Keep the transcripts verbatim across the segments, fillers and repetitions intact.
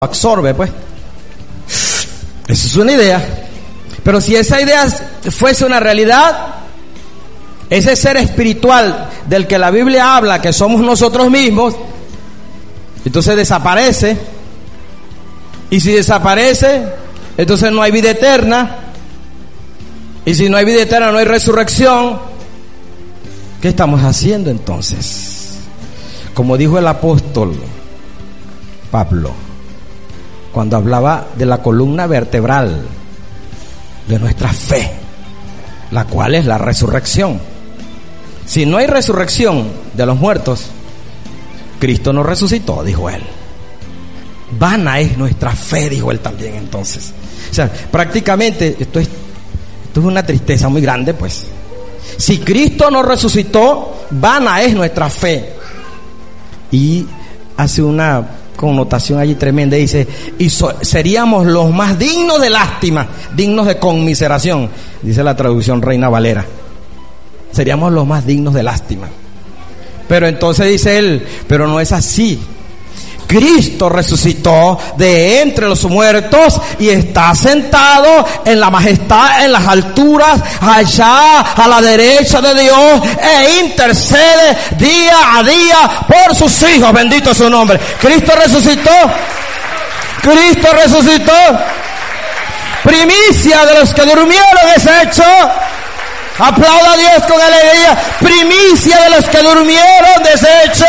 absorbe, pues. Esa es una idea. Pero si esa idea fuese una realidad, ese ser espiritual del que la Biblia habla, que somos nosotros mismos, entonces desaparece. Y si desaparece, entonces no hay vida eterna. Y si no hay vida eterna, no hay resurrección. ¿Qué estamos haciendo entonces? Como dijo el apóstol Pablo, cuando hablaba de la columna vertebral de nuestra fe, la cual es la resurrección. Si no hay resurrección de los muertos, Cristo no resucitó, dijo él. Vana es nuestra fe, dijo él también entonces. O sea, prácticamente esto es, esto es una tristeza muy grande, pues. Si Cristo no resucitó, vana es nuestra fe. Y hace una connotación allí tremenda, dice, y so, seríamos los más dignos de lástima, dignos de conmiseración, dice la traducción Reina Valera. Seríamos los más dignos de lástima. Pero entonces dice él, pero no es así. Cristo resucitó de entre los muertos y está sentado en la majestad, en las alturas, allá a la derecha de Dios, e intercede día a día por sus hijos. Bendito es su nombre. Cristo resucitó. Cristo resucitó. Primicia de los que durmieron es hecho. Aplauda a Dios con alegría. Primicia de los que durmieron es hecho.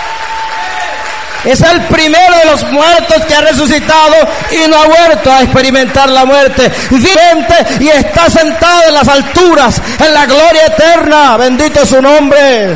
Es el primero de los muertos que ha resucitado y no ha vuelto a experimentar la muerte. Vive y está sentado en las alturas, en la gloria eterna. Bendito es su nombre.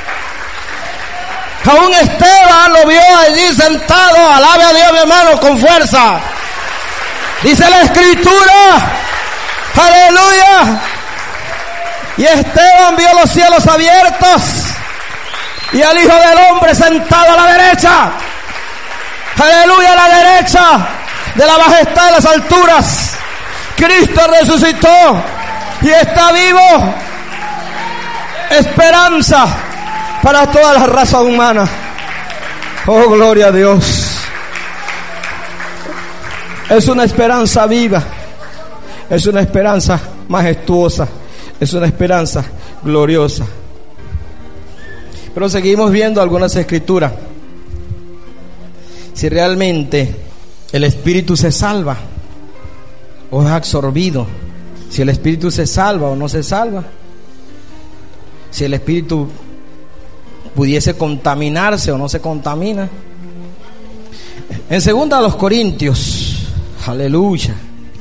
Aún Esteban lo vio allí sentado. Alabe a Dios, mi hermano, con fuerza. Dice la Escritura. Aleluya. Y Esteban vio los cielos abiertos y al Hijo del Hombre sentado a la derecha. Aleluya, a la derecha de la majestad de las alturas. Cristo resucitó y está vivo. Esperanza para toda la raza humana. Oh, gloria a Dios. Es una esperanza viva. Es una esperanza majestuosa. Es una esperanza gloriosa. Pero seguimos viendo algunas escrituras. Si realmente el espíritu se salva o es absorbido, si el espíritu se salva o no se salva, si el espíritu pudiese contaminarse o no se contamina. En segunda a los Corintios, aleluya,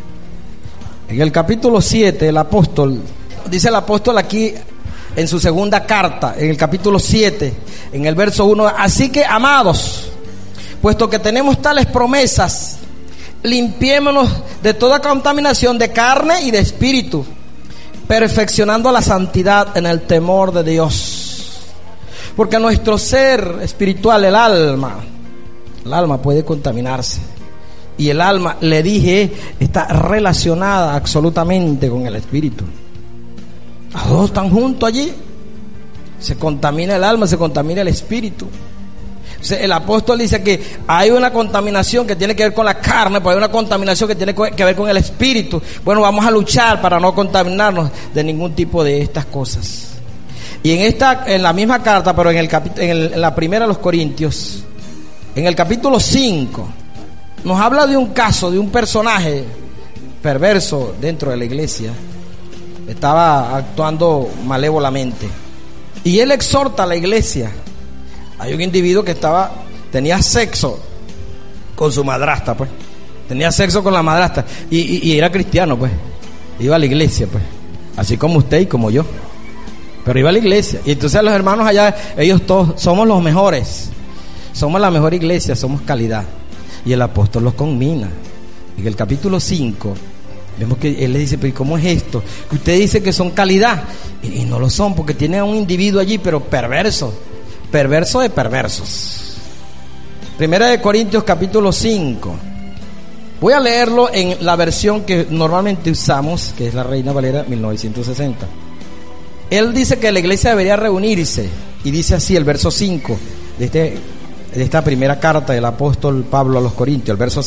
en el capítulo siete, el apóstol, dice el apóstol aquí en su segunda carta, en el capítulo siete, en el verso uno, así que amados, puesto que tenemos tales promesas, limpiémonos de toda contaminación de carne y de espíritu, perfeccionando la santidad en el temor de Dios. Porque nuestro ser espiritual, el alma, el alma puede contaminarse. Y el alma, le dije, está relacionada absolutamente con el espíritu. Los dos están juntos allí. Se contamina el alma, se contamina el espíritu. O sea, el apóstol dice que hay una contaminación que tiene que ver con la carne, pero hay una contaminación que tiene que ver con el espíritu. Bueno, vamos a luchar para no contaminarnos de ningún tipo de estas cosas. Y en esta, en la misma carta, pero en el capítulo, en, el, en la primera de los Corintios, en el capítulo cinco, nos habla de un caso de un personaje perverso dentro de la iglesia. Estaba actuando malévolamente y él exhorta a la iglesia. Hay un individuo que estaba tenía sexo con su madrastra, pues tenía sexo con la madrastra y, y, y era cristiano, pues iba a la iglesia, pues así como usted y como yo, pero iba a la iglesia. Y entonces los hermanos allá, ellos todos somos los mejores, somos la mejor iglesia, somos calidad. Y el apóstol los conmina en el capítulo cinco. Vemos que él le dice, pero ¿cómo es esto? Que usted dice que son calidad y, y no lo son, porque tiene a un individuo allí, pero perverso, perverso de perversos. Primera de Corintios capítulo cinco. Voy a leerlo en la versión que normalmente usamos, que es la Reina Valera mil novecientos sesenta. Él dice que la iglesia debería reunirse, y dice así el verso cinco de, este, de esta primera carta del apóstol Pablo a los Corintios, el verso